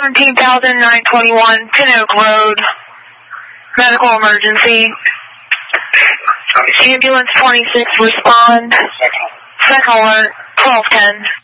17,921, Pin Oak Road. Medical emergency. Ambulance 26, respond. Second alert, 1210.